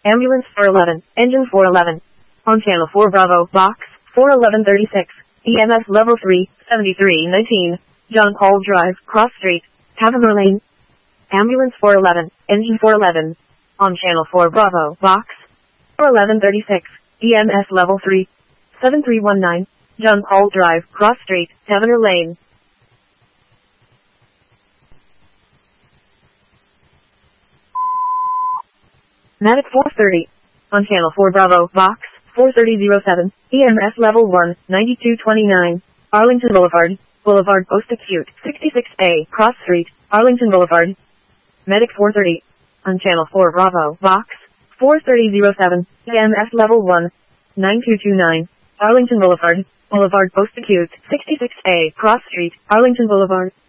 Ambulance 411, Engine 411. On Channel 4 Bravo, Box 41136. EMS Level 3, 7319. John Paul Drive, Cross Street, Taverner Lane. Ambulance 411, Engine 411. On Channel 4 Bravo, Box 41136. EMS Level 3, 7319. John Paul Drive, Cross Street, Taverner Lane. Medic 430. On Channel 4 Bravo, Box 43007. EMS Level 1, 9229. Arlington Boulevard, Post Acute, 66A, Cross Street, Arlington Boulevard. Medic 430. On Channel 4 Bravo, Box 43007. EMS Level 1, 9229. Arlington Boulevard, Post Acute, 66A, Cross Street, Arlington Boulevard.